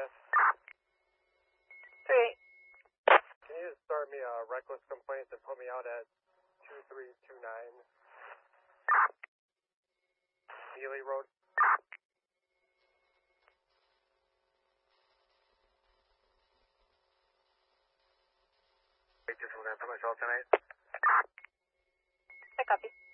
West. 3-8. Can you start me a reckless complaint and put me out at 2329 Neely Road? Just going to put myself tonight. I copy.